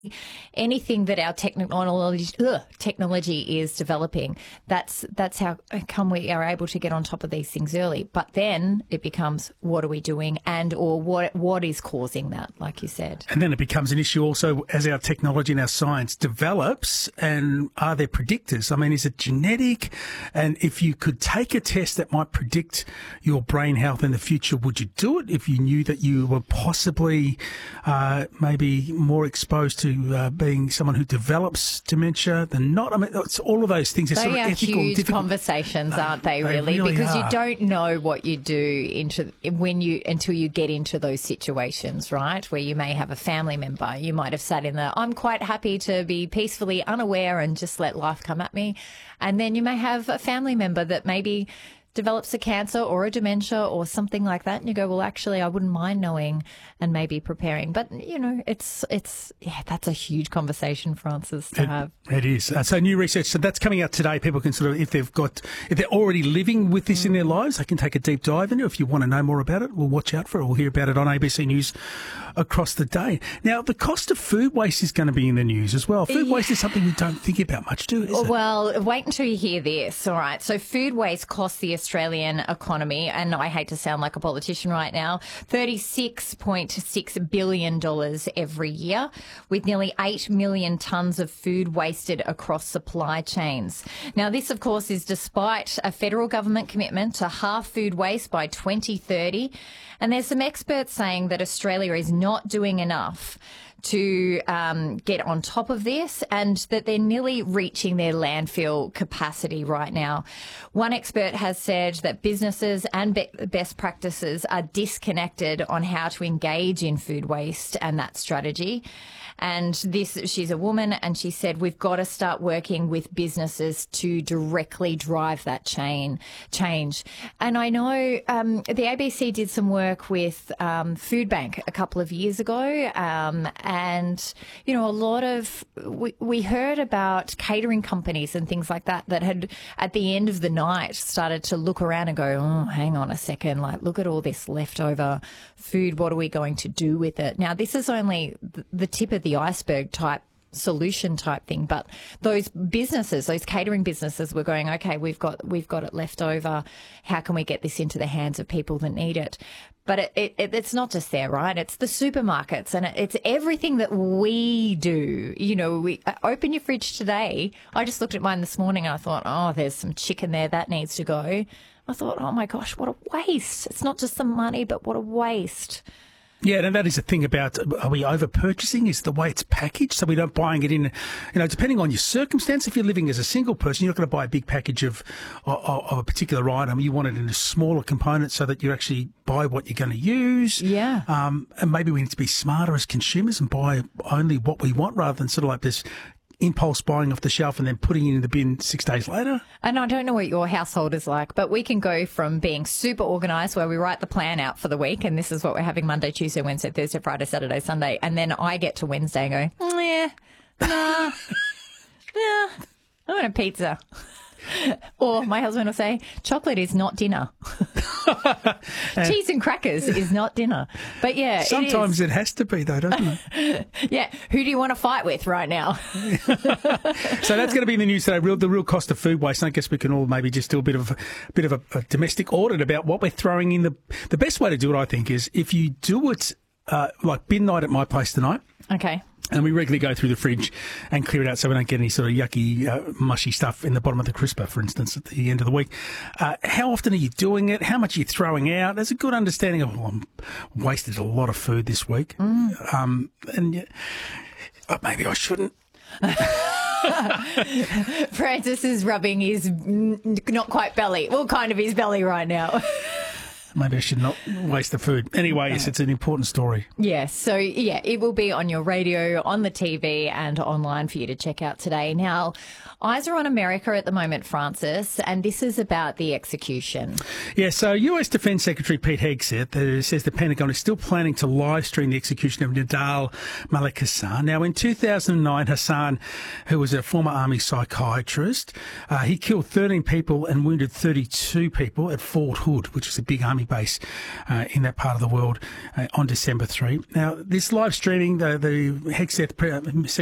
anything that our technology is developing, that's how come we are able to get on top of these things early. But then it becomes, what are we doing, and or what is causing that, like you said. And then it becomes an issue also as our technology and our science develops, and are there predictors? I mean, is it genetic? And if you could take a test that might predict your brain health in the future, would you do it if you knew that you were possibly maybe more exposed to being someone who develops dementia than not? I mean, it's all of those things. They are huge conversations, aren't they? Really, because you don't know what you do until you get into those situations, right? Where you may have a family member, you might have sat in the, I'm quite happy to be peacefully unaware and just let life come at me, and then you may have a family member that maybe develops a cancer or a dementia or something like that, and you go, well, actually, I wouldn't mind knowing and maybe preparing. But, you know, it's that's a huge conversation, Francis, to have. It is. So new research, so that's coming out today. People can sort of, if they're already living with this in their lives, they can take a deep dive in it. If you want to know more about it, we'll watch out for it. We'll hear about it on ABC News across the day. Now, the cost of food waste is going to be in the news as well. Food waste is something we don't think about much, is it? Well, wait until you hear this. All right. So food waste costs the Australian economy, and I hate to sound like a politician right now, $36.6 billion every year, with nearly 8 million tonnes of food wasted across supply chains. Now, this, of course, is despite a federal government commitment to halve food waste by 2030. And there's some experts saying that Australia is not doing enough to get on top of this, and that they're nearly reaching their landfill capacity right now. One expert has said that businesses and best practices are disconnected on how to engage in food waste and that strategy. And she's a woman, and she said, we've got to start working with businesses to directly drive that change. And I know the ABC did some work with Food Bank a couple of years ago, and, you know, a lot of, we heard about catering companies and things like that had, at the end of the night, started to look around and go, oh, hang on a second, like, look at all this leftover food. What are we going to do with it? Now, this is only the tip of the iceberg type solution type thing, but those businesses, those catering businesses, were going, okay, we've got it left over. How can we get this into the hands of people that need it? But it's not just there, right? It's the supermarkets, and it's everything that we do. You know, we open your fridge today. I just looked at mine this morning and I thought, oh, there's some chicken there that needs to go. I thought, oh my gosh, what a waste. It's not just the money, but what a waste. Yeah, and that is the thing about, are we over-purchasing, is the way it's packaged, so we don't buying it in, you know, depending on your circumstance. If you're living as a single person, you're not going to buy a big package of a particular item. You want it in a smaller component so that you actually buy what you're going to use. Yeah. And maybe we need to be smarter as consumers and buy only what we want, rather than sort of like this impulse buying off the shelf and then putting it in the bin 6 days later. And I don't know what your household is like, but we can go from being super organised, where we write the plan out for the week, and this is what we're having Monday, Tuesday, Wednesday, Thursday, Friday, Saturday, Sunday, and then I get to Wednesday and go, yeah, I want a pizza. Or my husband will say, chocolate is not dinner. Cheese and crackers is not dinner. But yeah, sometimes it has to be, though, doesn't it? Yeah. Who do you want to fight with right now? So that's going to be in the news today, the real cost of food waste. And I guess we can all maybe just do a bit of a domestic audit about what we're throwing in. The best way to do it, I think, is if you do it like bin night at my place tonight. Okay. And we regularly go through the fridge and clear it out so we don't get any sort of yucky, mushy stuff in the bottom of the crisper, for instance, at the end of the week. How often are you doing it? How much are you throwing out? There's a good understanding of, well, I wasted a lot of food this week. And maybe I shouldn't. Francis is rubbing his not quite belly, well, kind of his belly right now. Maybe I should not waste the food. Anyway, yes, it's an important story. Yes. So, yeah, it will be on your radio, on the TV and online for you to check out today. Now, eyes are on America at the moment, Francis, and this is about the execution. Yeah, so US Defence Secretary Pete Hegseth says the Pentagon is still planning to live stream the execution of Nidal Malik Hassan. Now, in 2009, Hassan, who was a former army psychiatrist, he killed 13 people and wounded 32 people at Fort Hood, which is a big army army base in that part of the world on December 3. Now, this live streaming, the Hegseth